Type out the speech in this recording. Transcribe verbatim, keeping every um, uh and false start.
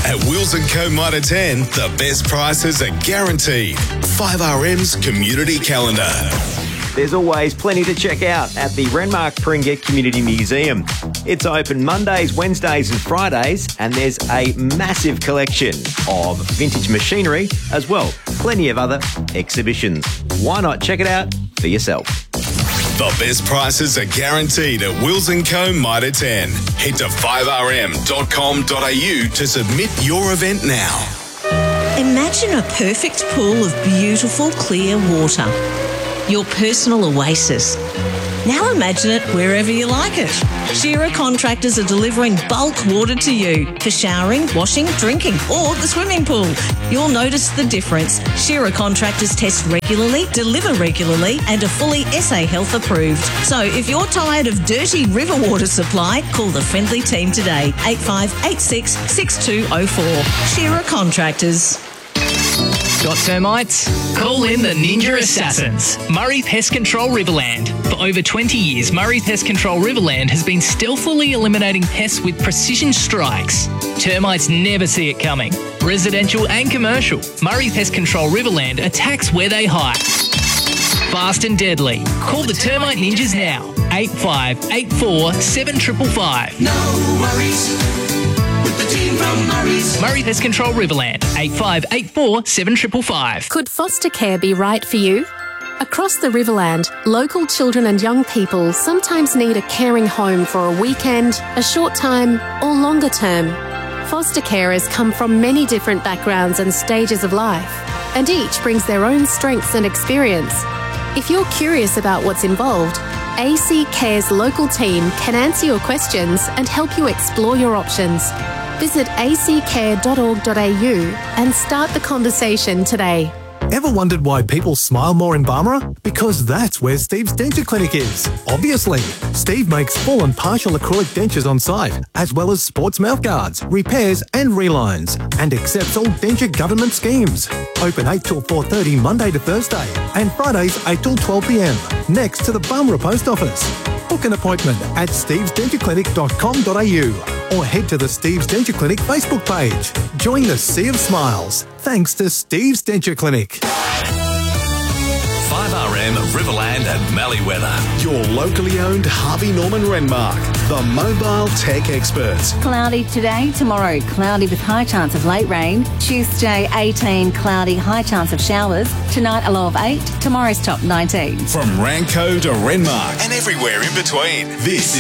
At Wills and Co Mitre ten, the best prices are guaranteed. five R M's Community Calendar. There's always plenty to check out at the Renmark Paringa Community Museum. It's open Mondays, Wednesdays and Fridays, and there's a massive collection of vintage machinery as well. Plenty of other exhibitions. Why not check it out for yourself? The best prices are guaranteed at Wills and Co Mitre ten. Head to five R M dot com dot A U to submit your event now. Imagine a perfect pool of beautiful, clear water. Your personal oasis. Now imagine it wherever you like it. Shearer Contractors are delivering bulk water to you for showering, washing, drinking, or the swimming pool. You'll notice the difference. Shearer Contractors test regularly, deliver regularly, and are fully S A Health approved. So if you're tired of dirty river water supply, call the friendly team today. eight five eight six, six two zero four. Shearer Contractors. Got termites? Call in the Ninja Assassins. Murray Pest Control Riverland. For over twenty years, Murray Pest Control Riverland has been stealthily eliminating pests with precision strikes. Termites never see it coming. Residential and commercial, Murray Pest Control Riverland attacks where they hide. Fast and deadly. Call the Termite Ninjas now. eight five eight four, seven five five five. No worries. The team from Murray's. Murray Pest Control Riverland, eight five eight four, seven five five five. Could foster care be right for you? Across the Riverland, local children and young people sometimes need a caring home for a weekend, a short time, or longer term. Foster carers come from many different backgrounds and stages of life, and each brings their own strengths and experience. If you're curious about what's involved, A C Care's local team can answer your questions and help you explore your options. Visit a c care dot org dot a u and start the conversation today. Ever wondered why people smile more in Barmera? Because that's where Steve's Denture Clinic is. Obviously, Steve makes full and partial acrylic dentures on site, as well as sports mouthguards, repairs and relines, and accepts all denture government schemes. Open eight till four thirty Monday to Thursday, and Fridays eight till twelve p m, next to the Barmera Post Office. Book an appointment at steves denture clinic dot com dot a u or head to the Steve's Denture Clinic Facebook page. Join the Sea of Smiles, thanks to Steve's Denture Clinic. five R M Riverland and Mallywether. Your locally owned Harvey Norman Renmark, the mobile tech experts. Cloudy today, tomorrow cloudy with high chance of late rain. Tuesday eighteen, cloudy, high chance of showers. Tonight a low of eight, tomorrow's top nineteen. From Ranco to Renmark and everywhere in between. This is